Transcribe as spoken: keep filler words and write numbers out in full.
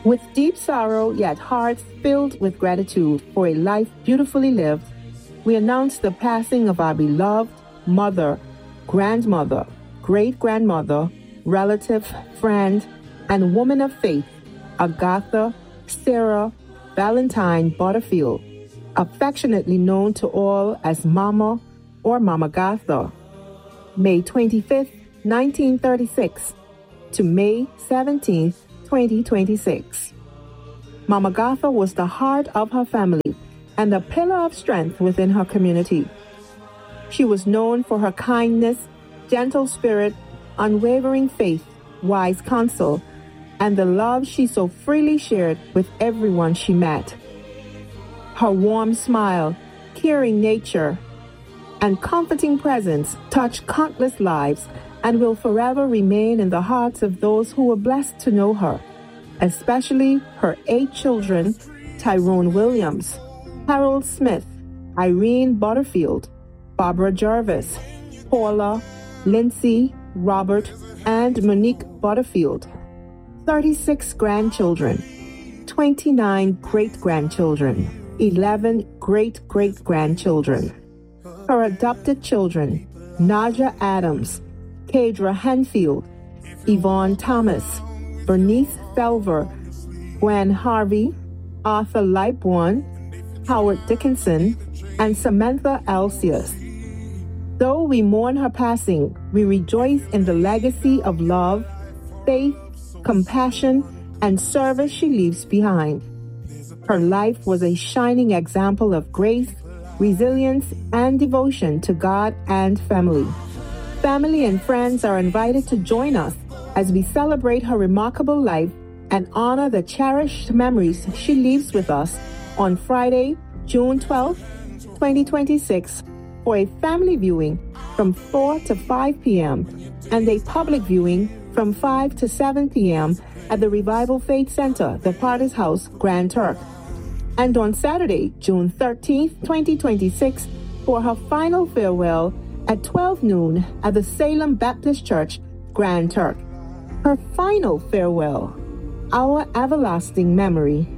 With deep sorrow, yet hearts filled with gratitude for a life beautifully lived, we announce the passing of our beloved mother, grandmother, great-grandmother, relative, friend, and woman of faith, Agatha Sarah Valentine Butterfield, affectionately known to all as Mama or Mama Gatha. May twenty-fifth, nineteen thirty-six to May seventeenth, twenty twenty-six. Mama Gatha was the heart of her family and a pillar of strength within her community. She was known for her kindness, gentle spirit, unwavering faith, wise counsel, and the love she so freely shared with everyone she met. Her warm smile, caring nature, and comforting presence touched countless lives and will forever remain in the hearts of those who were blessed to know her, especially her eight children, Tyrone Williams, Harold Smith, Irene Butterfield, Barbara Jarvis, Paula, Lindsay, Robert, and Monique Butterfield, thirty-six grandchildren, twenty-nine great-grandchildren, eleven great-great-grandchildren. Her adopted children, Naja Adams, Kadra Hanfield, Yvonne Thomas, Bernice Felver, Gwen Harvey, Arthur Lightbourne, Howard Dickinson, and Samantha Alcius. Though we mourn her passing, we rejoice in the legacy of love, faith, compassion, and service she leaves behind. Her life was a shining example of grace, resilience, and devotion to God and family. Family and friends are invited to join us as we celebrate her remarkable life and honor the cherished memories she leaves with us on Friday, June twelfth, twenty twenty-six, for a family viewing from four to five p.m. and a public viewing from five to seven p.m. at the Revival Faith Center, the Potter's House, Grand Turk. And on Saturday, June thirteenth, twenty twenty-six, for her final farewell at twelve noon at the Salem Baptist Church, Grand Turk. Her final farewell, our everlasting memory.